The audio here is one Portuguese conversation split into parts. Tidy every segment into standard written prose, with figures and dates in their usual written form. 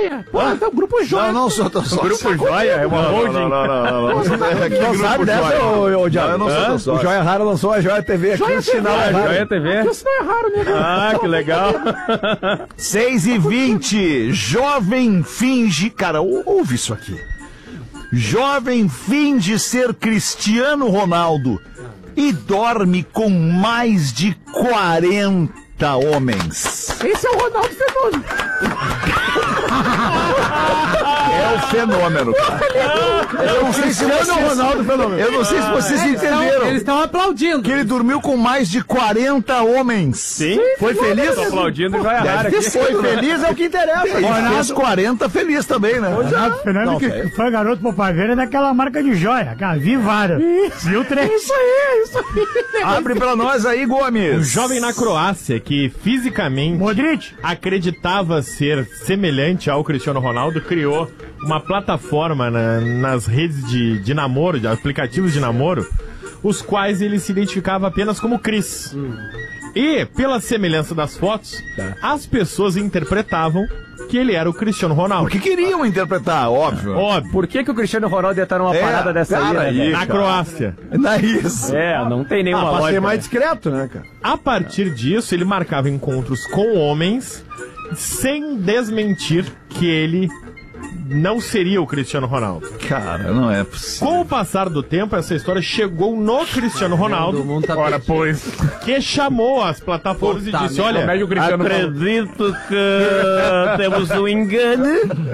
Joia. Pô, então o Grupo Joia. Não sou teu sócio. O Grupo Joia é uma holding. Não. Não sabe dessa, ô Diabo? Eu não sou teu sócio. O Joia Rara lançou a Joia TV aqui. Joia O sinal é raro. Joia TV. Isso não é raro, né? Ah, que legal. 6h20, jovem finge... Cara, ouve isso aqui. Jovem finge ser Cristiano Ronaldo e dorme com mais de 40 homens. Esse é o Ronaldo Fenômeno. É o fenômeno, cara. Eu não sei se vocês... Eu não sei se vocês entenderam. Eles estão aplaudindo. Que ele dormiu com mais de 40 homens. Sim. Foi feliz? Tô aplaudindo e vai rara aqui. Foi feliz é o que interessa. E fez 40 feliz também, né? Ronaldo Fenômeno que foi garoto propaveira daquela marca de joia, cara. Vi várias. Viu três. Isso aí. Abre pra nós aí, Gomes. Um jovem na Croácia que fisicamente Modric. acreditava ser semelhante ao Cristiano Ronaldo criou uma plataforma nas redes de namoro, de aplicativos de namoro, os quais ele se identificava apenas como Cris. E, pela semelhança das fotos, as pessoas interpretavam que ele era o Cristiano Ronaldo. Porque queriam interpretar, óbvio. Óbvio. Por que o Cristiano Ronaldo ia estar numa parada dessa aí, né, velho? Na Croácia. Não é isso. É, não tem nenhuma Pra ser lógica. mais discreto, né, cara? A partir disso, ele marcava encontros com homens sem desmentir que ele não seria o Cristiano Ronaldo. Cara, não é possível. Com o passar do tempo, essa história chegou no Cristiano Ronaldo, O mundo tá ora pois, que chamou as plataformas e disse, olha, acredito que temos um engano.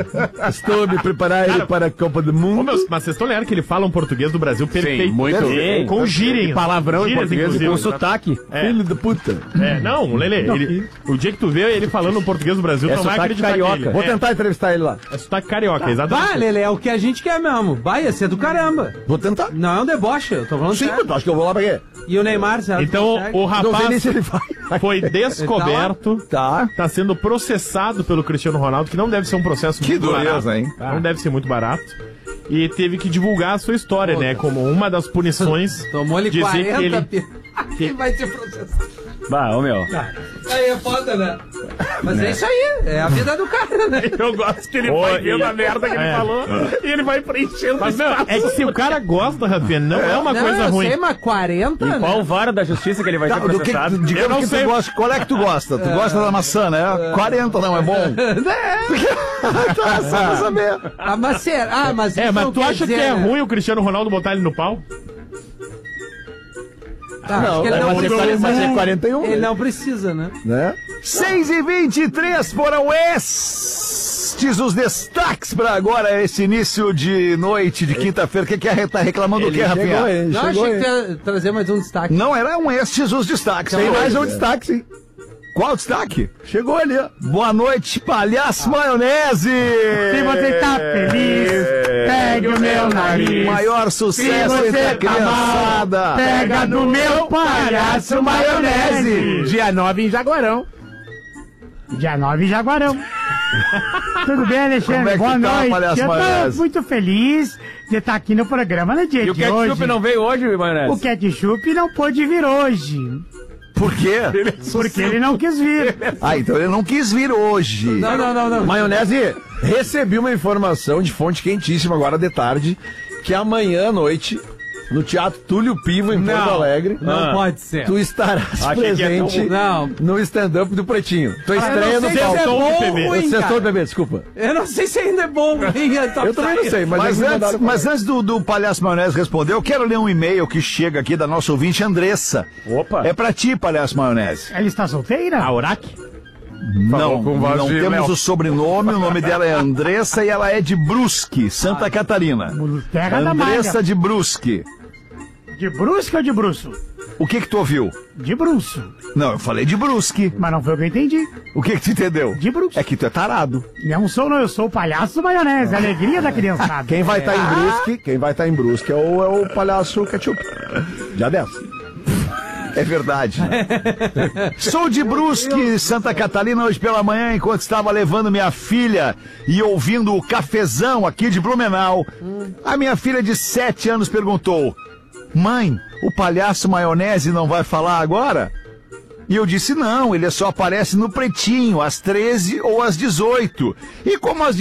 Estou me preparando para a Copa do Ô, Mundo. mas vocês estão ligando que ele fala um português do Brasil perfeito. muito bem. Com gírias. Palavrão em Gírias, português, inclusive. com sotaque. Filho da puta. Não, Lelê, o dia que tu vê ele falando um português do Brasil, tu não vai sotaque acreditar carioca. nele. Vou tentar entrevistar ele lá. É sotaque carioca, exatamente. Vai, Lelê, é o que a gente quer mesmo. Vai, ia ser do caramba. Vou tentar. Não é um deboche, eu tô falando Sim, sério. mas acho que eu vou lá pra quê? E o Neymar, certo? Então, o Não sei nem rapaz se ele vai. foi descoberto, Tá. tá sendo processado pelo Cristiano Ronaldo, que não deve ser um processo Que muito dureza, barato. hein? Não deve ser muito barato. E teve que divulgar a sua história, né? Como uma das punições. Tomou-lhe dizer 40 que ele... Quem vai ser processado? Bah, ô meu. Aí é foda, né? Mas é isso aí, é a vida do cara, né? Eu gosto que ele vai vendo a merda que ele falou e ele vai preenchendo. Mas, meu, é que se o cara gosta, Rafinha, não é uma coisa eu ruim. sei, mas 40, né? Qual vara da justiça que ele vai Tá, ser processado? digamos Eu não que sei. tu gosta. Qual é que tu gosta? Tu gosta da maçã, né? 40 não é bom? Tá, só pra saber. Ah, mas será? Ah, mas É, isso mas não tu quer acha que dizer, é né? ruim o Cristiano Ronaldo botar ele no pau? Tá, acho que ele Vai ser 41. ele não precisa, né? Né? 6h23 foram estes os destaques para agora, esse início de noite de quinta-feira. O que é? Tá reclamando do que, Chegou, Rafinha? hein? Não, Chegou, achei que hein? ia trazer mais um destaque. Não eram estes os destaques. Tem mais um destaque, sim. Qual destaque? Chegou ali, ó. Boa noite, palhaço maionese! Se você tá feliz, pegue o meu nariz. Maior Se sucesso entre você a tá mal, criançada. pega no meu palhaço maionese. Dia 9 em Jaguarão. Dia 9 em Jaguarão. Tudo bem, Alexandre? Como é que Boa tá, noite. palhaço Eu tô maionese? muito feliz de estar aqui no programa no dia E o de hoje. ketchup não veio hoje, Maionese? O ketchup não pôde vir hoje. Por quê? Porque ele não quis vir. Ah, então ele não quis vir hoje. Não. Maionese, recebi uma informação de fonte quentíssima agora de tarde que amanhã à noite, no Teatro Túlio Pivo, em Porto Alegre, Não pode ser. tu estarás Achei que ia ter presente Não. no stand-up do Pretinho. Tua Eu estreia não no sei se é palco. bom ou PB. ruim, Sextou cara. bebê, desculpa. Eu não sei se ainda é bom. Eu também não sei, mas, eles me mandaram falar. Mas antes do Palhaço Maionese responder, eu quero ler um e-mail que chega aqui da nossa ouvinte Andressa. Opa. É pra ti, Palhaço Maionese. Ela está solteira? A Urac? Não, com voz não de temos Léo. o sobrenome, o nome dela é Andressa e ela é de Brusque, Santa Catarina. Terra da Andressa malha. de Brusque. De brusco ou de bruço? O que tu ouviu? De bruço. Não, eu falei de Brusque. Mas não foi o que eu entendi. O que tu entendeu? De Brusque. É que tu é tarado. Não sou, não, eu sou o palhaço maionese, a alegria da criançada. Quem vai estar em Brusque é o palhaço ketchup. Já desce. É verdade. Sou de Brusque, Santa Catarina, hoje pela manhã, enquanto estava levando minha filha e ouvindo o cafezão aqui de Blumenau. A minha filha de 7 anos perguntou: mãe, o palhaço maionese não vai falar agora? E eu disse: não, ele só aparece no Pretinho, às 13 ou às 18. E como às